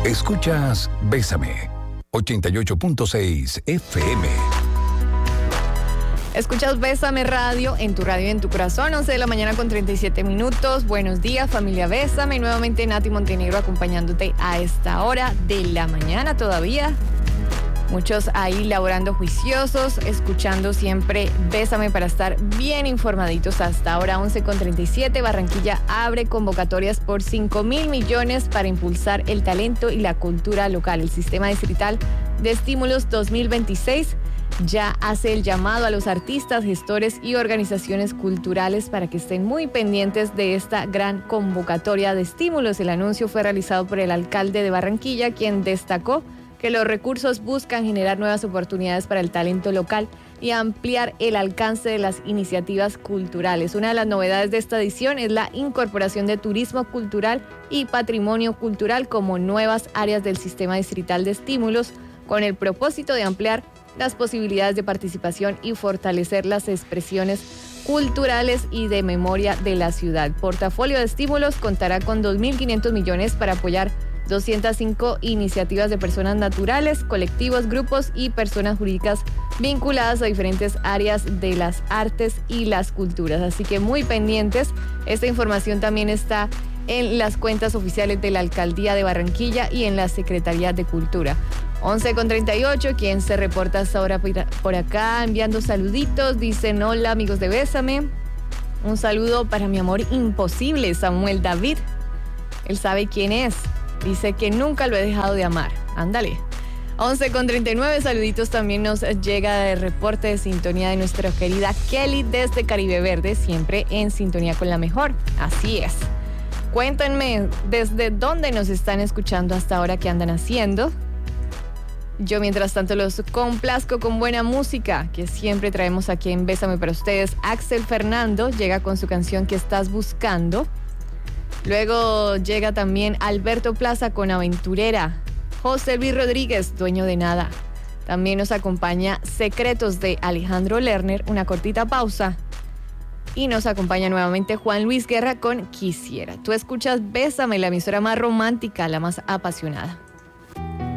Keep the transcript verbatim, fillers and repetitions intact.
Escuchas Bésame, ochenta y ocho punto seis F M. Escuchas Bésame Radio, en tu radio y en tu corazón, once de la mañana con treinta y siete minutos. Buenos días, familia Bésame. Nuevamente Nati Montenegro acompañándote a esta hora de la mañana todavía. Muchos ahí laborando juiciosos, escuchando siempre Bésame para estar bien informaditos hasta ahora. once con treinta y siete, Barranquilla abre convocatorias por cinco mil millones para impulsar el talento y la cultura local. El Sistema Distrital de Estímulos dos mil veintiséis ya hace el llamado a los artistas, gestores y organizaciones culturales para que estén muy pendientes de esta gran convocatoria de estímulos. El anuncio fue realizado por el alcalde de Barranquilla, quien destacó que los recursos buscan generar nuevas oportunidades para el talento local y ampliar el alcance de las iniciativas culturales. Una de las novedades de esta edición es la incorporación de turismo cultural y patrimonio cultural como nuevas áreas del Sistema Distrital de Estímulos, con el propósito de ampliar las posibilidades de participación y fortalecer las expresiones culturales y de memoria de la ciudad. Portafolio de estímulos contará con dos mil quinientos millones para apoyar doscientas cinco iniciativas de personas naturales, colectivos, grupos y personas jurídicas vinculadas a diferentes áreas de las artes y las culturas. Así que muy pendientes. Esta información también está en las cuentas oficiales de la Alcaldía de Barranquilla y en la Secretaría de Cultura. once con treinta y ocho, quien se reporta hasta ahora por acá enviando saluditos. Dicen: hola amigos de Bésame, un saludo para mi amor imposible, Samuel David. Él sabe quién es. Dice que nunca lo he dejado de amar. Ándale. once con treinta y nueve, saluditos también nos llega el reporte de sintonía de nuestra querida Kelly desde Caribe Verde, siempre en sintonía con la mejor. Así es. Cuéntenme desde dónde nos están escuchando hasta ahora, qué andan haciendo. Yo mientras tanto los complazco con buena música que siempre traemos aquí en Bésame para ustedes. Axel Fernando llega con su canción ¿Qué estás buscando? Luego llega también Alberto Plaza con Aventurera. José Luis Rodríguez, Dueño de Nada. También nos acompaña Secretos de Alejandro Lerner, una cortita pausa. Y nos acompaña nuevamente Juan Luis Guerra con Quisiera. Tú escuchas Bésame, la emisora más romántica, la más apasionada.